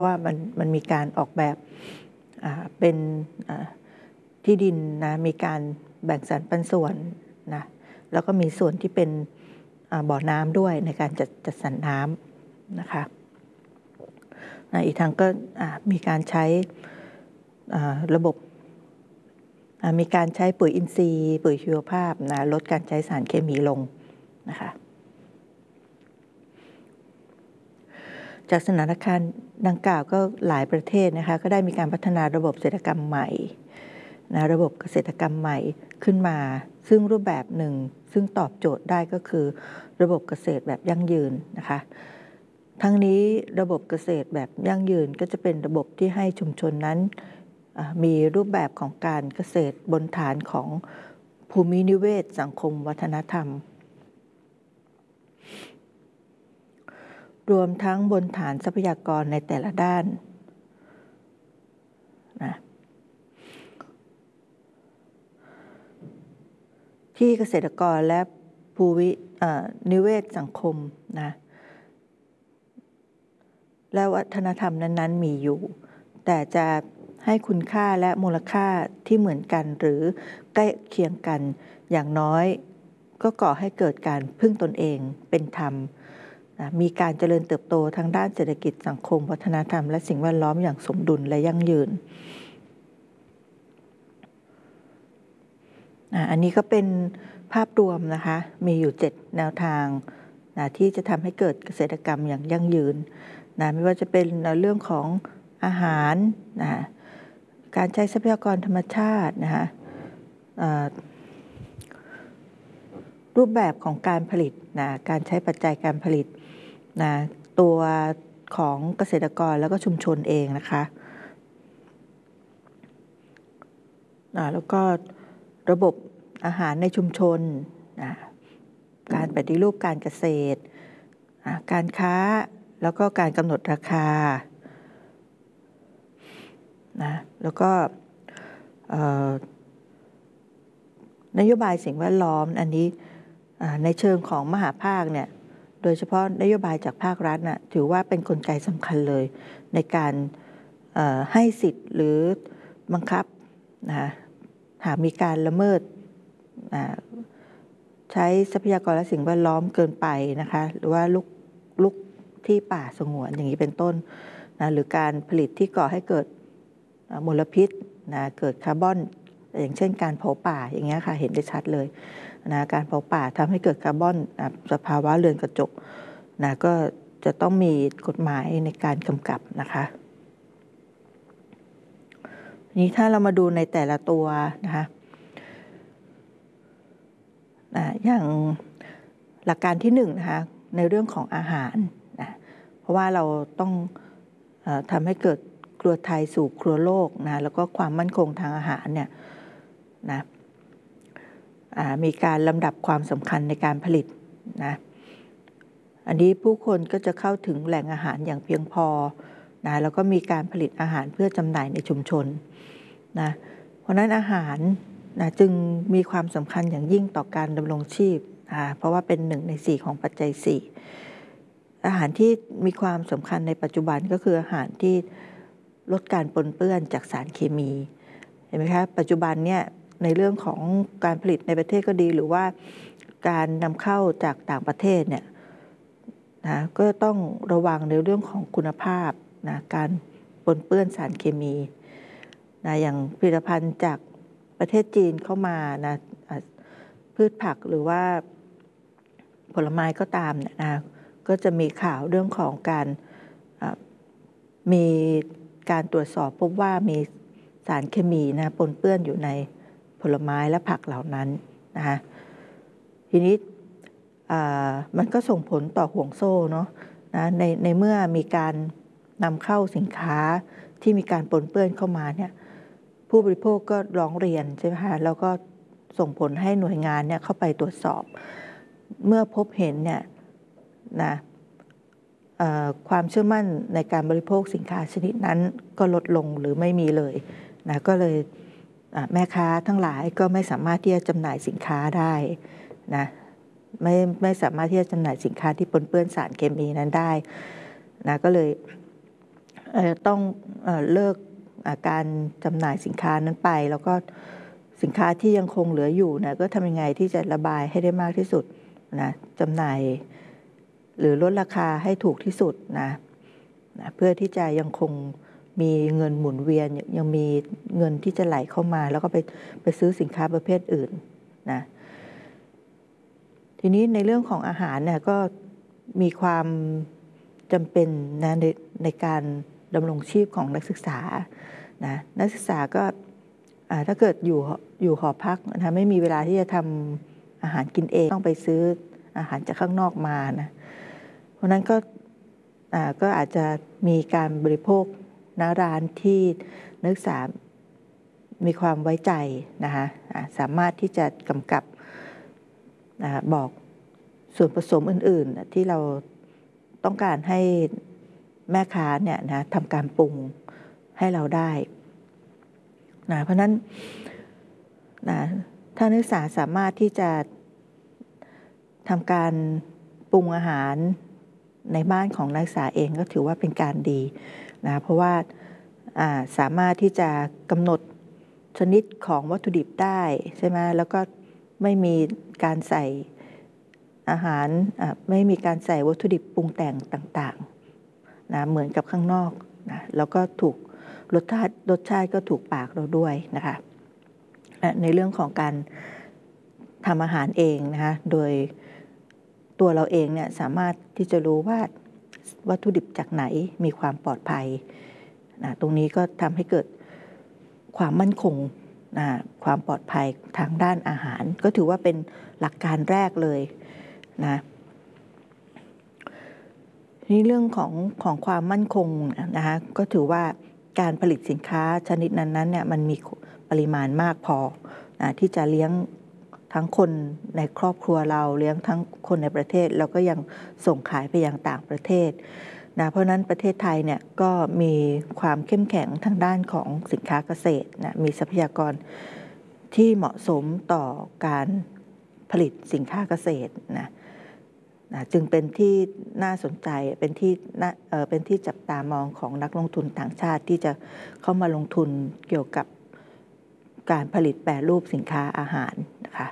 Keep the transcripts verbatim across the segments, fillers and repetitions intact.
ว่ามันมันมีการออกแบบเป็นที่ดินนะมีการแบ่งสรรปันส่วนนะแล้วก็มีส่วนที่เป็นบ่อน้ำด้วยในการจัดจัดสรรน้ำนะคะอีกทางก็มีการใช้ระบบมีการใช้ปุ๋ยอินทรีย์ปุ๋ยชีวภาพนะลดการใช้สารเคมีลงนะคะจากสถานการณ์ดังกล่าวก็หลายประเทศนะคะก็ได้มีการพัฒนาระบบเศรษฐกรรมใหม่นะระบบเกษตรกรรมใหม่ขึ้นมาซึ่งรูปแบบหนึ่งซึ่งตอบโจทย์ได้ก็คือระบบเกษตรแบบยั่งยืนนะคะทั้งนี้ระบบเกษตรแบบยั่งยืนก็จะเป็นระบบที่ให้ชุมชนนั้นมีรูปแบบของการเกษตรบนฐานของภูมินิเวศสังคมวัฒนธรรมรวมทั้งบนฐานทรัพยากรในแต่ละด้านนะที่เกษตรกรและภูมินิเวศสังคมนะและวัฒนธรรมนั้นๆมีอยู่แต่จะให้คุณค่าและมูลค่าที่เหมือนกันหรือใกล้เคียงกันอย่างน้อยก็ก่อให้เกิดการพึ่งตนเองเป็นธรรมมีการเจริญเติบโตทางด้านเศรษฐกิจสังคมวัฒนธรรมและสิ่งแวดล้อมอย่างสมดุลและยั่งยืนอันนี้ก็เป็นภาพรวมนะคะมีอยู่เจ็ดแนวทางนะที่จะทำให้เกิดเกษตรกรรมอย่างยั่งยืนนะไม่ว่าจะเป็นเรื่องของอาหารนะการใช้ทรัพยากรธรรมชาตินะคะรูปแบบของการผลิตนะการใช้ปัจจัยการผลิตนะตัวของเกษตรกรแล้วก็ชุมชนเองนะคะนะแล้วก็ระบบอาหารในชุมชนนะการปฏิรูปการเกษตรนะการค้าแล้วก็การกำหนดราคานะแล้วก็นโยบายสิ่งแวดล้อมอันนี้ในเชิงของมหาภาคเนี่ยโดยเฉพาะนโยบายจากภาครัฐนะถือว่าเป็นกลไกสำคัญเลยในการให้สิทธิ์หรือบังคับนะหากมีการละเมิดใช้ทรัพยากรและสิ่งแวดล้อมเกินไปนะคะหรือว่าลุกลุกที่ป่าสงวนอย่างนี้เป็นต้นนะหรือการผลิตที่ก่อให้เกิดมลพิษนะเกิดคาร์บอนอย่างเช่นการเผาป่าอย่างเงี้ยค่ะเห็นได้ชัดเลยนะการเผาป่าทำให้เกิดคาร์บอนสภาวะเรือนกระจกนะก็จะต้องมีกฎหมายในการกำกับนะคะนี้ถ้าเรามาดูในแต่ละตัวนะคะอย่างหลักการที่หนึ่งนะคะในเรื่องของอาหารนะเพราะว่าเราต้องทำให้เกิดครัวไทยสู่ครัวโลกนะแล้วก็ความมั่นคงทางอาหารเนี่ยนะมีการลำดับความสำคัญในการผลิตนะอันนี้ผู้คนก็จะเข้าถึงแหล่งอาหารอย่างเพียงพอนะแล้วก็มีการผลิตอาหารเพื่อจำหน่ายในชุมชนนะเพราะนั้นอาหารนะจึงมีความสำคัญอย่างยิ่งต่อการดำรงชีพนะเพราะว่าเป็นหนึ่งในสี่ของปัจจัยสี่อาหารที่มีความสำคัญในปัจจุบันก็คืออาหารที่ลดการปนเปื้อนจากสารเคมีเห็นไหมคะปัจจุบันเนี่ยในเรื่องของการผลิตในประเทศก็ดีหรือว่าการนำเข้าจากต่างประเทศเนี่ยนะก็ต้องระวังในเรื่องของคุณภาพนะการปนเปื้อนสารเคมีนะอย่างผลิตภัณฑ์จากประเทศจีนเข้ามานะพืชผักหรือว่าผลไม้ก็ตามเนี่ยนะก็จะมีข่าวเรื่องของการมีการตรวจสอบพบว่ามีสารเคมีนะปนเปื้อนอยู่ในผลไม้และผักเหล่านั้นนะคะทีนี้มันก็ส่งผลต่อห่วงโซ่เนาะนะในในเมื่อมีการนำเข้าสินค้าที่มีการปนเปื้อนเข้ามาเนี่ยผู้บริโภคก็ร้องเรียนใช่ไหมคะแล้วก็ส่งผลให้หน่วยงานเนี่ยเข้าไปตรวจสอบเมื่อพบเห็นเนี่ยนะความเชื่อมั่นในการบริโภคสินค้าชนิดนั้นก็ลดลงหรือไม่มีเลยนะก็เลยแม่ค้าทั้งหลายก็ไม่สามารถที่จะจำหน่ายสินค้าได้นะไม่ไม่สามารถที่จะจำหน่ายสินค้าที่ปนเปื้อนสารเคมีนั้นได้นะก็เลยต้องเลิกการจำหน่ายสินค้านั้นไปแล้วก็สินค้าที่ยังคงเหลืออยู่นะก็ทำยังไงที่จะระบายให้ได้มากที่สุดนะจำหน่ายหรือลดราคาให้ถูกที่สุดนะนะเพื่อที่จะยังคงมีเงินหมุนเวียนยังมีเงินที่จะไหลเข้ามาแล้วก็ไปไปซื้อสินค้าประเภทอื่นนะทีนี้ในเรื่องของอาหารเนี่ยก็มีความจำเป็นนะในในการดำรงชีพของนักศึกษานะนักศึกษาก็ถ้าเกิดอยู่อยู่หอพักนะไม่มีเวลาที่จะทำอาหารกินเองต้องไปซื้ออาหารจากข้างนอกมานะเพราะนั้นก็ก็อาจจะมีการบริโภคณร้านที่นักศึกษามีความไว้ใจนะคะสามารถที่จะกำกับบอกส่วนผสมอื่นๆที่เราต้องการให้แม่ค้าเนี่ยนะทำการปรุงให้เราได้นะเพราะนั้นนะถ้านักศึกษาสามารถที่จะทำการปรุงอาหารในบ้านของนักศึกษาเองก็ถือว่าเป็นการดีนะเพราะว่าสามารถที่จะกำหนดชนิดของวัตถุดิบได้ใช่ไหมแล้วก็ไม่มีการใส่อาหารไม่มีการใส่วัตถุดิบปรุงแต่งต่างๆนะเหมือนกับข้างนอกนะแล้วก็ถูกรสชาติรสชาติก็ถูกปากเราด้วยนะคะในเรื่องของการทำอาหารเองนะคะโดยตัวเราเองเนี่ยสามารถที่จะรู้ว่าวัตถุดิบจากไหนมีความปลอดภัยนะตรงนี้ก็ทำให้เกิดความมั่นคงนะความปลอดภัยทางด้านอาหารก็ถือว่าเป็นหลักการแรกเลยนะนี่เรื่องของของความมั่นคงนะคะก็ถือว่าการผลิตสินค้าชนิดนั้นๆเนี่ยมันมีปริมาณมากพอนะที่จะเลี้ยงทั้งคนในครอบครัวเราเลี้ยงทั้งคนในประเทศแล้วก็ยังส่งขายไปยังต่างประเทศนะเพราะนั้นประเทศไทยเนี่ยก็มีความเข้มแข็งทางด้านของสินค้าเกษตรนะมีทรัพยากรที่เหมาะสมต่อการผลิตสินค้าเกษตรนะนะจึงเป็นที่น่าสนใจเป็นที่น่าเอ่อเป็นที่จับตามองของนักลงทุนต่างชาติที่จะเข้ามาลงทุนเกี่ยวกับการผลิตแปรรูปสินค้าอาหารนะคะ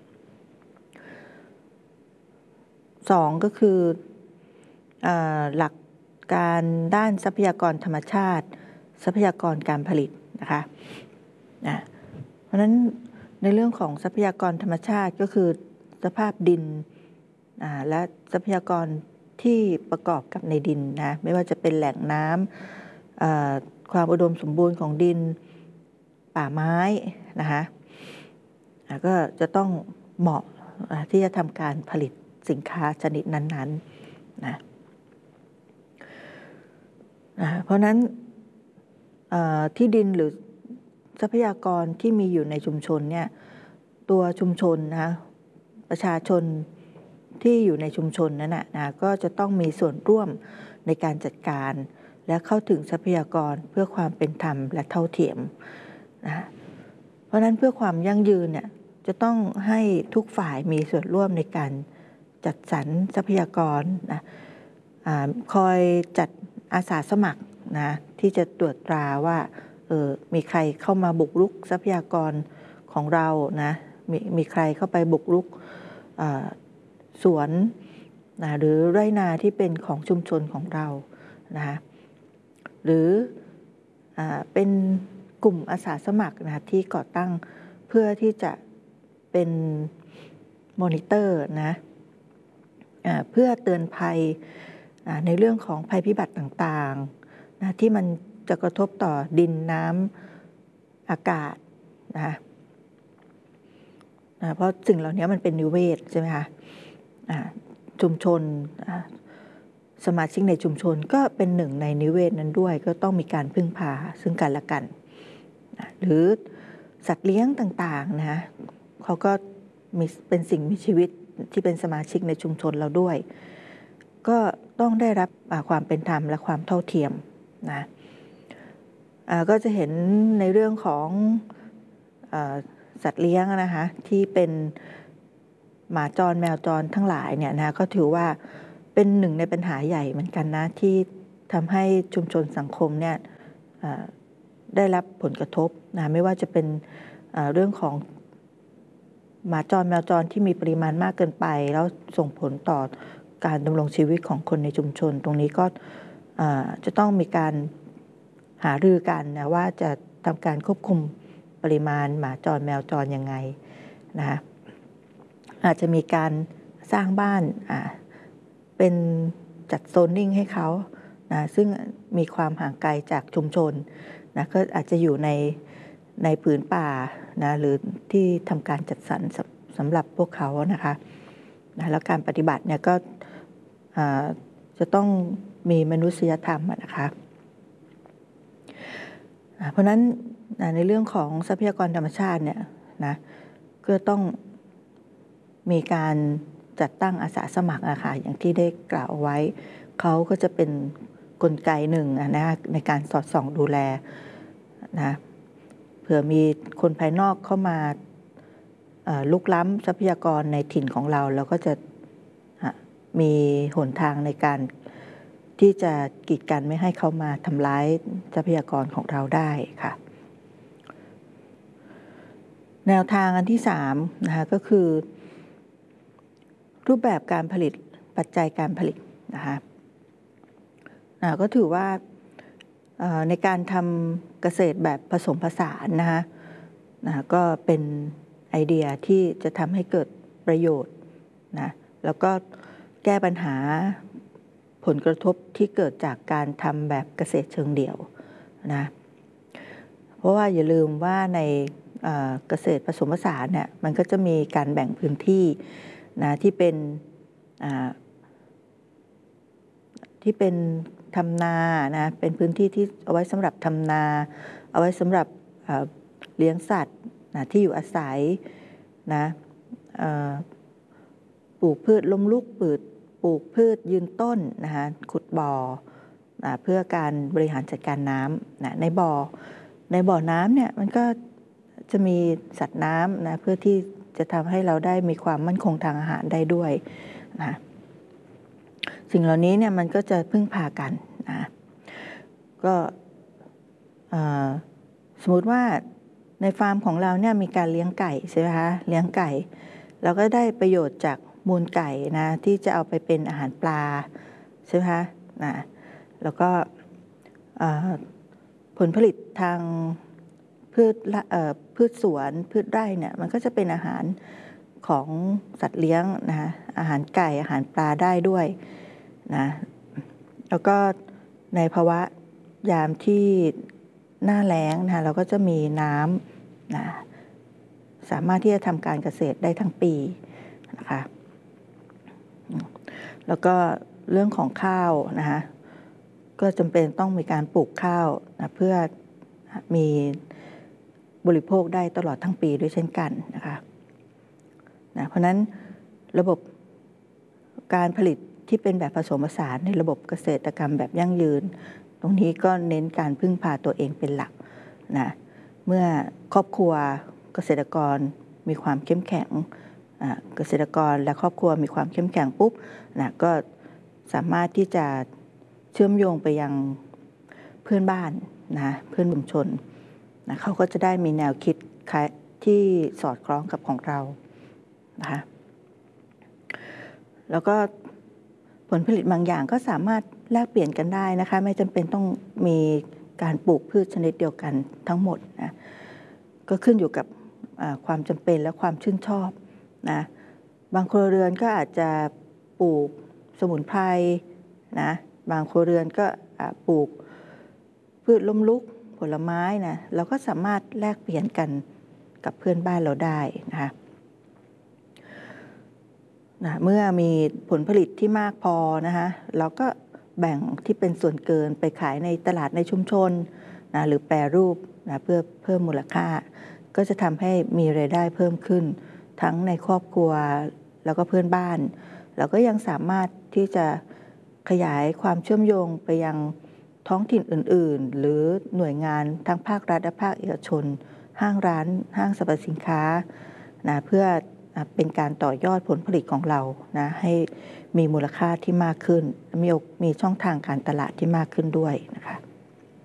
สองก็คือหลักการด้านทรัพยากรธรรมชาติทรัพยากรการผลิตนะคะนะเพราะฉะนั้นในเรื่องของทรัพยากรธรรมชาติก็คือสภาพดินและทรัพยากรที่ประกอบกับในดินนะไม่ว่าจะเป็นแหล่งน้ำความอุดมสมบูรณ์ของดินป่าไม้นะคะก็จะต้องเหมาะที่จะทำการผลิตสินค้าชนิดนั้นๆนะนะเพราะนั้นที่ดินหรือทรัพยากรที่มีอยู่ในชุมชนเนี่ยตัวชุมชนนะประชาชนที่อยู่ในชุมชนนั้นนะนะก็จะต้องมีส่วนร่วมในการจัดการและเข้าถึงทรัพยากรเพื่อความเป็นธรรมและเท่าเทียมนะเพราะนั้นเพื่อความยั่งยืนเนี่ยจะต้องให้ทุกฝ่ายมีส่วนร่วมในการจัดสรรทรัพยากรนะคอยจัดอาสาสมัครนะที่จะตรวจตราว่าเออมีใครเข้ามาบุกรุกทรัพยากรของเรานะมีมีใครเข้าไปบุกรุกสวนนะหรือไร่นาที่เป็นของชุมชนของเรานะคะหรืออเป็นกลุ่มอาสาสมัครนะที่ก่อตั้งเพื่อที่จะเป็นมอนิเตอร์นะเพื่อเตือนภัยในเรื่องของภัยพิบัติต่างๆนะที่มันจะกระทบต่อดินน้ำอากาศนะคะเพราะสิ่งเหล่านี้มันเป็นนิเวศใช่ไหมคะชุมชนสมาชิกในชุมชนก็เป็นหนึ่งในนิเวศนั้นด้วยก็ต้องมีการพึ่งพาซึ่งกันและกันหรือสัตว์เลี้ยงต่างๆนะเขาก็มีเป็นสิ่งมีชีวิตที่เป็นสมาชิกในชุมชนเราด้วยก็ต้องได้รับความเป็นธรรมและความเท่าเทียมนะก็จะเห็นในเรื่องของสัตว์เลี้ยงนะคะที่เป็นหมาจรแมวจรทั้งหลายเนี่ยนะก็ถือว่าเป็นหนึ่งในปัญหาใหญ่เหมือนกันนะที่ทำให้ชุมชนสังคมเนี่ยได้รับผลกระทบนะไม่ว่าจะเป็นเรื่องของหมาจรแมวจรที่มีปริมาณมากเกินไปแล้วส่งผลต่อการดำรงชีวิตของคนในชุมชนตรงนี้ก็จะต้องมีการหารือกันนะว่าจะทำการควบคุมปริมาณหมาจรแมวจรยังไงนะอาจจะมีการสร้างบ้านเป็นจัดโซนนิ่งให้เขานะซึ่งมีความห่างไกลจากชุมชนนะก็อาจจะอยู่ในในผืนป่านะหรือที่ทำการจัดสรรสำหรับพวกเขานะคะนะแล้วการปฏิบัติเนี่ยก็จะต้องมีมนุษยธรรมนะคะเพราะนั้นในเรื่องของทรัพยากรธรรมชาติเนี่ยนะก็ต้องมีการจัดตั้งอาสาสมัครนะคะอย่างที่ได้กล่าวเอาไว้เขาก็จะเป็นกลไกหนึ่งนะในการสอดส่องดูแลนะเผื่อมีคนภายนอกเข้ามาลุกล้ำทรัพยากรในถิ่นของเราเราก็จะมีหนทางในการที่จะกีดกันไม่ให้เขามาทำร้ายทรัพยากรของเราได้ค่ะแนวทางอันที่สามนะคะก็คือรูปแบบการผลิตปัจจัยการผลิตนะคะก็ถือว่าในการทำเกษตรแบบผสมผสานนะคะก็เป็นไอเดียที่จะทำให้เกิดประโยชน์นะแล้วก็แก้ปัญหาผลกระทบที่เกิดจากการทำแบบเกษตรเชิงเดี่ยวนะเพราะว่าอย่าลืมว่าในเกษตรผสมผสานเนี่ยมันก็จะมีการแบ่งพื้นที่นะที่เป็นที่เป็นทำนานะเป็นพื้นที่ที่เอาไว้สำหรับทำนาเอาไว้สำหรับเลี้ยงสัตว์นะที่อยู่อาศัยนะปลูกพืชล้มลุกปลูกปลูกพืชยืนต้นนะคะขุดบ่อนะเพื่อการบริหารจัดการน้ำนะในบ่อในบ่อน้ำเนี่ยมันก็จะมีสัตว์น้ำนะเพื่อที่จะทำให้เราได้มีความมั่นคงทางอาหารได้ด้วยนะสิ่งเหล่านี้เนี่ยมันก็จะพึ่งพากันนะก็สมมติว่าในฟาร์มของเราเนี่ยมีการเลี้ยงไก่ใช่ไหมคะเลี้ยงไก่เราก็ได้ประโยชน์จากมูลไก่นะที่จะเอาไปเป็นอาหารปลาใช่ไหมคะนะแล้วก็ผลผลิตทางพืชพืชสวนพืชไร่เนี่ยมันก็จะเป็นอาหารของสัตว์เลี้ยงนะอาหารไก่อาหารปลาได้ด้วยนะแล้วก็ในภาวะยามที่หน้าแล้งนะเราก็จะมีน้ำนะสามารถที่จะทำการเกษตรได้ทั้งปีนะคะแล้วก็เรื่องของข้าวนะคะก็จำเป็นต้องมีการปลูกข้าวนะเพื่อมีบริโภคได้ตลอดทั้งปีด้วยเช่นกันนะคะนะเพราะนั้นระบบการผลิตที่เป็นแบบผสมผสานในระบบเกษตรกรรมแบบยั่งยืนตรงนี้ก็เน้นการพึ่งพาตัวเองเป็นหลักนะเมื่อครอบครัวเกษตรกรมีความเข้มแข็งเกษตรกรและครอบครัวมีความเข้มแข็งปุ๊บนะก็สามารถที่จะเชื่อมโยงไปยังเพื่อนบ้านนะเพื่อนชุมชนนะเขาก็จะได้มีแนวคิดที่สอดคล้องกับของเรานะคะแล้วก็ผลผลิตบางอย่างก็สามารถแลกเปลี่ยนกันได้นะคะไม่จำเป็นต้องมีการปลูกพืชชนิดเดียวกันทั้งหมดนะก็ขึ้นอยู่กับความจำเป็นและความชื่นชอบนะบางครัวเรือนก็อาจจะปลูกสมุนไพรนะบางครัวเรือนก็ปลูกพืชล้มลุกผลไม้นะเราก็สามารถแลกเปลี่ยนกันกับเพื่อนบ้านเราได้นะคะนะเมื่อมีผลผลิตที่มากพอนะคะเราก็แบ่งที่เป็นส่วนเกินไปขายในตลาดในชุมชนนะหรือแปรรูปนะเพื่อเพิ่มมูลค่าก็จะทำให้มีรายได้เพิ่มขึ้นทั้งในครอบครัวแล้วก็เพื่อนบ้านเราก็ยังสามารถที่จะขยายความเชื่อมโยงไปยังท้องถิ่นอื่นๆหรือหน่วยงานทั้งภาครัฐและภาคเอกชนห้างร้านห้างสรรพสินค้านะเพื่ออ่าเป็นการต่อยอดผลผลิตของเรานะให้มีมูลค่าที่มากขึ้นมีโอมีช่องทางการตลาดที่มากขึ้นด้วยนะคะ